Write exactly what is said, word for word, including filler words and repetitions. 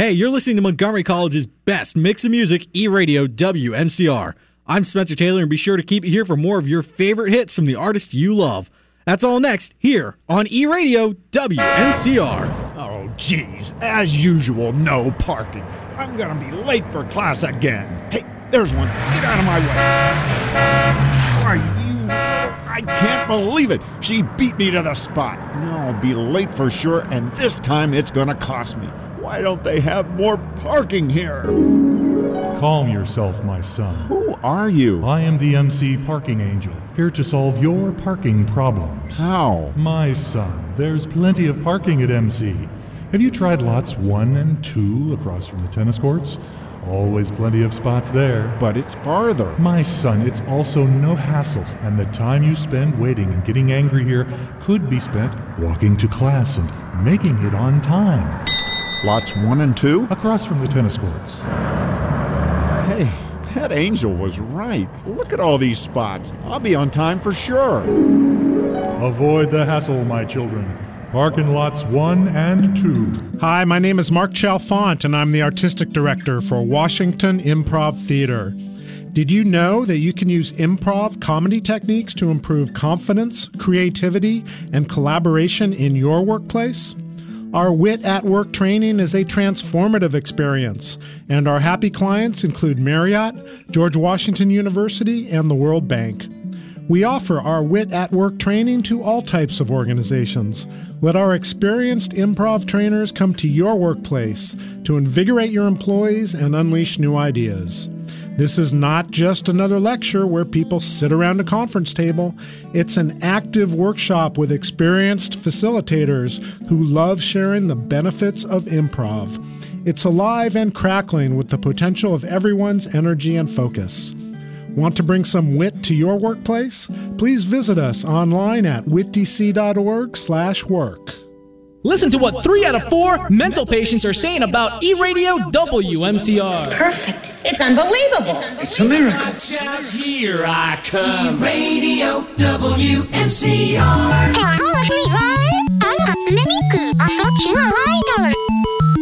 Hey, you're listening to Montgomery College's best mix of music, E-Radio W M C R. I'm Spencer Taylor, and be sure to keep it here for more of your favorite hits from the artists you love. That's all next, here on E-Radio W M C R. Oh, geez. As usual, no parking. I'm going to be late for class again. Hey, there's one. Get out of my way. Are you... I can't believe it. She beat me to the spot. Now I'll be late for sure, and this time it's going to cost me. Why don't they have more parking here? Calm yourself, my son. Who are you? I am the M C Parking Angel, here to solve your parking problems. How? My son, there's plenty of parking at M C. Have you tried lots one and two across from the tennis courts? Always plenty of spots there. But it's farther. My son, it's also no hassle, and the time you spend waiting and getting angry here could be spent walking to class and making it on time. Lots one and two? Across from the tennis courts. Hey, that angel was right. Look at all these spots. I'll be on time for sure. Avoid the hassle, my children. Park in lots one and two. Hi, my name is Mark Chalfant, and I'm the artistic director for Washington Improv Theater. Did you know that you can use improv comedy techniques to improve confidence, creativity, and collaboration in your workplace? Our Wit at Work training is a transformative experience, and our happy clients include Marriott, George Washington University, and the World Bank. We offer our Wit at Work training to all types of organizations. Let our experienced improv trainers come to your workplace to invigorate your employees and unleash new ideas. This is not just another lecture where people sit around a conference table. It's an active workshop with experienced facilitators who love sharing the benefits of improv. It's alive and crackling with the potential of everyone's energy and focus. Want to bring some wit to your workplace? Please visit us online at witdc.org slash work. Listen to what three out of four mental patients are saying about E-Radio W M C R. It's perfect. It's unbelievable. It's a miracle. Here I come. E-Radio W M C R. 台湾二十里湾，安卡斯内米克，阿索奇朗。